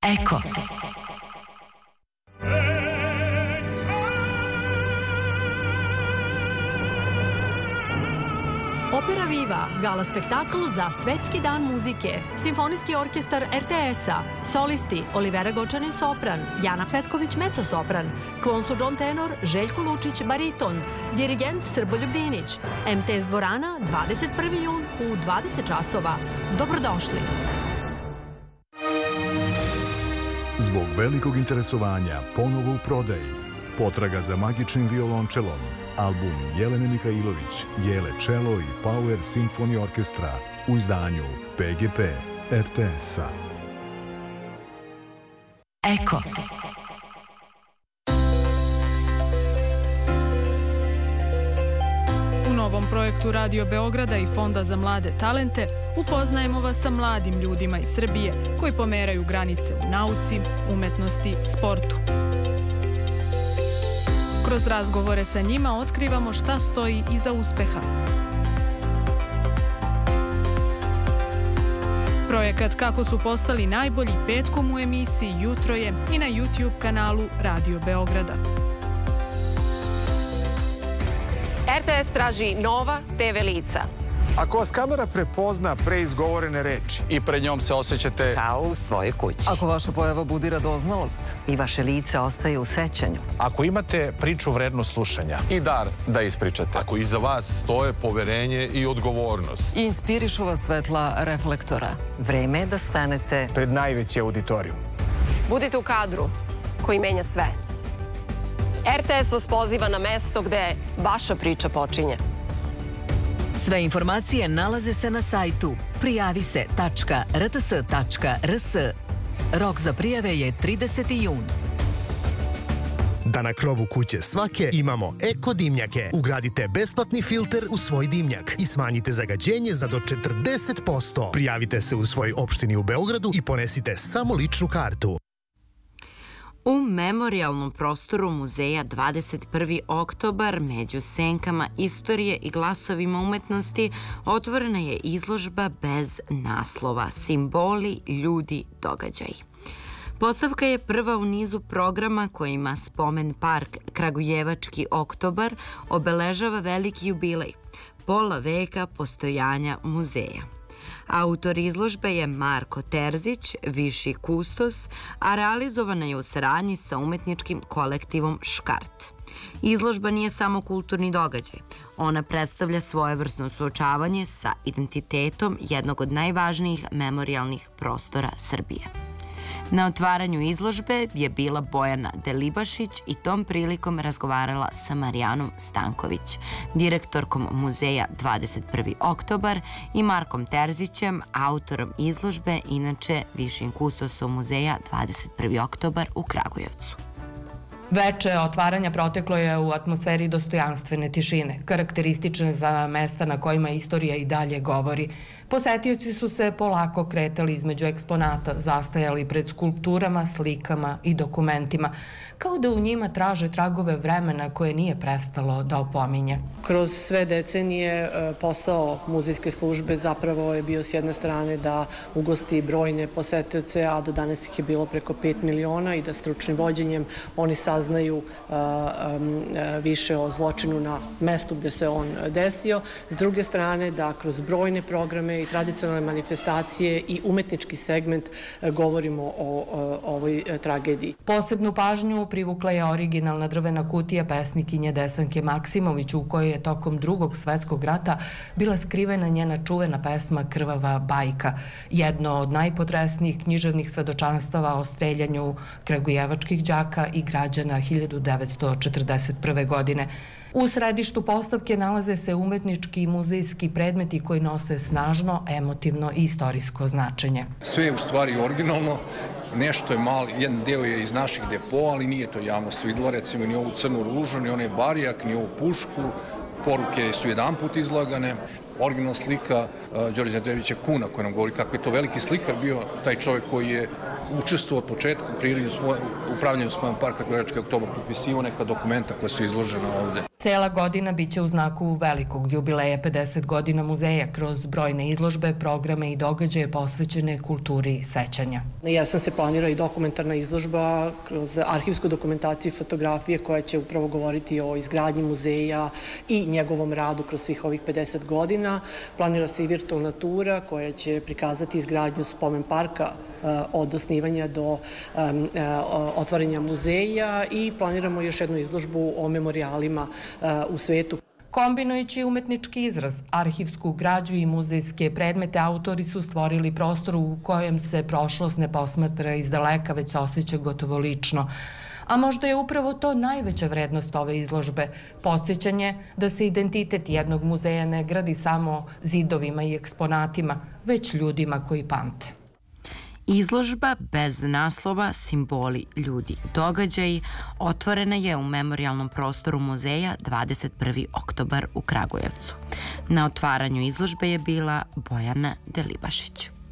Eko. Opera Viva, gala spektakl za Svetski dan muzike, Simfonijski orkestar RTS-a, solisti Olivera Gočanin sopran, Jana Cvetković mezzo-sopran, Klonsu John tenor, Željko Lučić bariton, dirigent Srboljub Dinić, MTS dvorana 21. jun u 20 časova. Dobrodošli! Zbog velikog interesovanja ponovo u prodaji Potraga za magičnim violončelom, album Jelene Mihajlović, Jele čelo i Power Symphony Orkestra u izdanju PGP RTS-a. Eko. U novom projektu Radio Beograda i Fonda za mlade talente upoznajemo vas sa mladim ljudima iz Srbije koji pomeraju granice u nauci, umetnosti, sportu. Kroz razgovore sa njima otkrivamo šta stoji iza uspeha. Projekat Kako su postali najbolji petkom u emisiji Jutro je i na YouTube kanalu Radio Beograda. RTS traži nova TV lica. Ako vas kamera prepozna preizgovorene reči i pred njom se osjećate kao u svojoj kući. Ako vaša pojava budi radoznalost i vaše lice ostaje u sećanju. Ako imate priču vrednu slušanja i dar da ispričate. Ako iza vas stoje poverenje i odgovornost. I inspirišu vas svetla reflektora. Vreme je da stanete pred najveći auditorijum. Budite u kadru koji menja sve. RTS vas poziva na mesto gde vaša priča počinje. Sve informacije nalaze se na sajtu prijavise.rts.rs. Rok za prijave je 30. jun. Da na krovu kuće svake imamo eko dimnjake. Ugradite besplatni filter u svoj dimnjak i smanjite zagađenje za do 40%. Prijavite se u svojoj opštini u Beogradu i ponesite samo ličnu kartu. U memorijalnom prostoru muzeja 21. oktobar među senkama istorije i glasovima umetnosti otvorena je izložba bez naslova Simboli, ljudi, događaji. Postavka je prva u nizu programa kojima Spomen park Kragujevački oktobar obeležava veliki jubilej, pola veka postojanja muzeja. Autor izložbe je Marko Terzić, viši kustos, a realizovana je u saradnji sa umetničkim kolektivom Škart. Izložba nije samo kulturni događaj. Ona predstavlja svojevrsno suočavanje sa identitetom jednog od najvažnijih memorijalnih prostora Srbije. Na otvaranju izložbe je bila Bojana Delibašić i tom prilikom razgovarala sa Marijanom Stanković, direktorkom muzeja 21. oktobar i Markom Terzićem, autorom izložbe, inače višim kustosom muzeja 21. oktobar u Kragujevcu. Veče otvaranja proteklo je u atmosferi dostojanstvene tišine, karakteristične za mesta na kojima istorija i dalje govori. Posetioci su se polako kretali između eksponata, zastajali pred skulpturama, slikama i dokumentima, kao da u njima traže tragove vremena koje nije prestalo da opominje. Kroz sve decenije posao muzejske službe zapravo je bio s jedne strane da ugosti brojne posetioce, a do danas ih je bilo preko 5 miliona i da stručnim vođenjem oni saznaju više o zločinu na mestu gde se on desio. S druge strane da kroz brojne programe i tradicionalne manifestacije i umetnički segment govorimo o ovoj tragediji. Posebnu pažnju privukla je originalna drvena kutija pesnikinje Desanke Maksimović, u kojoj je tokom Drugog svetskog rata bila skrivena njena čuvena pesma Krvava bajka, jedno od najpotresnijih književnih svedočanstava o streljanju kragujevačkih đaka i građana 1941. godine. U središtu postavke nalaze se umetnički i muzejski predmeti koji nose snažno, emotivno i istorijsko značenje. Sve je u stvari originalno, nešto je mali, jedan deo je iz naših depoa, ali nije to javnost videla, recimo ni ovu crnu ružu, ni onaj barijak, ni ovu pušku, poruke su jedan put izlagane. Originalna slika Đorđa Andrejevića Kuna koja nam govori kako je to veliki slikar bio taj čovjek koji je učestvovao od početka u kreiranju upravljanju Spomen parka Kragujevački oktobar, potpisivao neka dokumenta koja su izložena ovde. Cela godina biće u znaku velikog jubileja 50 godina muzeja kroz brojne izložbe, programe i događaje posvećene kulturi sećanja. Na jesen se planira i dokumentarna izložba kroz arhivsku dokumentaciju i fotografije koja će upravo govoriti o izgradnji muzeja i njegovom radu kroz svih ovih 50 godina. Planira se i virtualna tura koja će prikazati izgradnju Spomen parka od osnivanja do otvaranja muzeja i planiramo još jednu izložbu o memorijalima u svetu. Kombinujući umetnički izraz, arhivsku građu i muzejske predmete, autori su stvorili prostor u kojem se prošlost ne posmatra iz daleka, već se osjeća gotovo lično. A možda je upravo to najveća vrednost ove izložbe, podsjećanje da se identitet jednog muzeja ne gradi samo zidovima i eksponatima, već ljudima koji pamte. Izložba bez naslova Simboli, ljudi, događaji otvorena je u memorijalnom prostoru muzeja 21. oktobar u Kragujevcu. Na otvaranju izložbe je bila Bojana Delibašić.